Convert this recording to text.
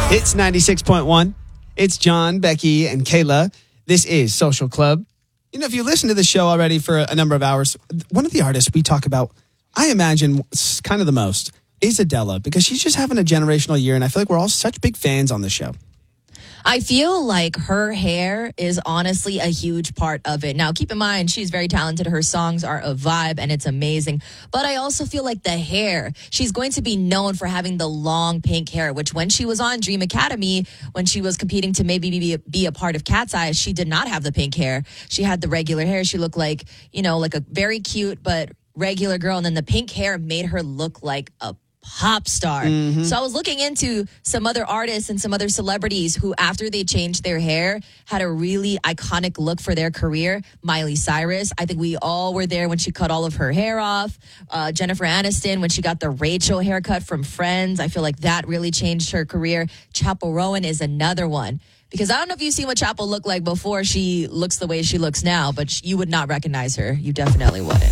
It's 96.1. It's John, Becky, and Kayla. This is Social Club. You know, if you listen to the show already for a number of hours, one of the artists we talk about, I imagine kind of the most, is Adele, because she's just having a generational year, and I feel like we're all such big fans on the show. I feel like her hair is honestly a huge part of it. Now, keep in mind, she's very talented. Her songs are a vibe, and it's amazing. But I also feel like the hair, she's going to be known for having the long pink hair, which when she was on Dream Academy, when she was competing to maybe be a part of Cat's Eye, she did not have the pink hair. She had the regular hair. She looked like, like a very cute but regular girl. And then the pink hair made her look like a pop star. Mm-hmm. So I was looking into some other artists and some other celebrities who, after they changed their hair, had a really iconic look for their career. Miley Cyrus, I think we all were there when she cut all of her hair off. Jennifer Aniston, when she got the Rachel haircut from Friends, I feel like that really changed her career. Chappell Rowan is another one. Because I don't know if you've seen what Chappell looked like before she looks the way she looks now, but you would not recognize her. You definitely wouldn't.